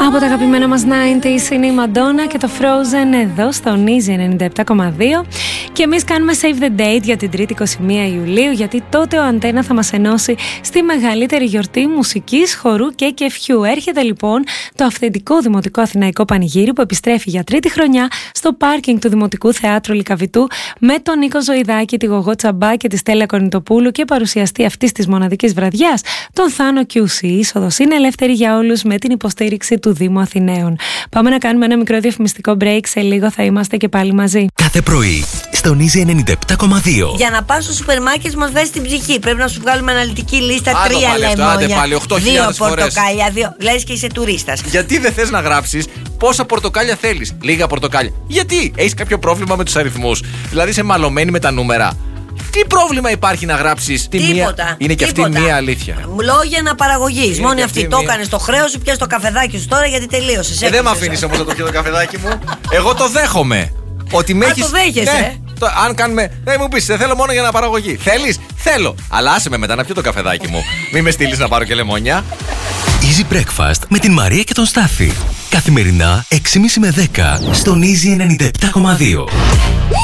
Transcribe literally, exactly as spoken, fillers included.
Από τα αγαπημένα μας ενενήντα είναι η Madonna και το Frozen εδώ στο Easy ενενήντα επτά κόμμα δύο. Και εμείς κάνουμε save the date για την τρίτη εικοστή πρώτη Ιουλίου, γιατί τότε ο Αντένα θα μας ενώσει στη μεγαλύτερη γιορτή μουσικής, χορού και κεφιού. Έρχεται λοιπόν το αυθεντικό Δημοτικό Αθηναϊκό Πανηγύρι που επιστρέφει για τρίτη χρονιά στο πάρκινγκ του Δημοτικού Θεάτρου Λυκαβητού με τον Νίκο Ζωηδάκη, τη Γογό Τσαμπά και τη Στέλλα Κορνητοπούλου και παρουσιαστή αυτής της μοναδικής βραδιάς, τον Θάνο Κιούση. Η είσοδος είναι ελεύθερη για όλους με την υποστήριξη του Δήμου Αθηναίων. Πάμε να κάνουμε ένα μικρό διαφημιστικό break. Σε λίγο θα είμαστε και πάλι μαζί. Κάθε πρωί στον Easy ενενήντα επτά κόμμα δύο. Για να πας στο σούπερ μάρκετ μας βάζει την ψυχή. Πρέπει να σου βγάλουμε αναλυτική λίστα. Άντω τρία πάλι αυτό, άντε λεμόνια, πάλι, οκτώ δύο χιλιάδες φορές. πορτοκάλια, δύο. Λες και είσαι τουρίστας. Γιατί δεν θες να γράψεις πόσα πορτοκάλια θέλεις? Λίγα πορτοκάλια. Γιατί? Έχεις κάποιο πρόβλημα με τους αριθμούς? Δηλαδή είσαι μαλωμένη με τα νούμερα? Τι πρόβλημα υπάρχει να γράψεις τη μία? Είναι και αυτή μία αλήθεια. Λόγια αναπαραγωγής. Μόνη αυτή το μία... έκανε το χρέος σου, πιες το καφεδάκι σου τώρα γιατί τελείωσες. Ε, δεν με αφήνεις όμως να το πιω το καφεδάκι μου. Εγώ το δέχομαι. Ότι με έχεις... το δέχεσαι. Ναι, το, αν κάνουμε. Δεν μου πεις, δεν θέλω μόνο για αναπαραγωγή. Θέλεις? Θέλω. Αλλά άσε με μετά να πιω το καφεδάκι μου. Μην με στείλεις να πάρω και λεμόνια. Easy Breakfast με την Μαρία και τον Στάφη. Καθημερινά έξι και μισή με δέκα στον Easy ενενήντα επτά κόμμα δύο.